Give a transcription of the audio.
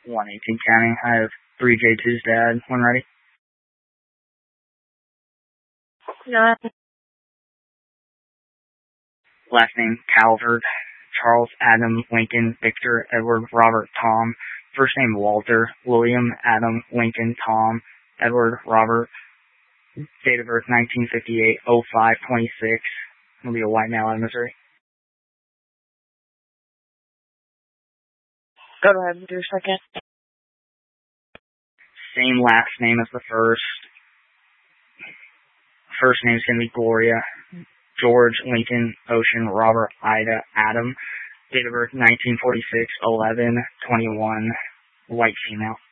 118 County. I have 3J2's dad. When ready? No. Last name, Calvert. Charles Adam Lincoln Victor Edward Robert Tom. First name, Walter William Adam Lincoln Tom Edward Robert. Date of birth, 1958, 05/26. Will be a white male out of Missouri. Go ahead and do a second. Same last name as the first. First name's going to be Gloria. George Lincoln Ocean Robert Ida Adam. Date of birth, 1946, 11/21. White female.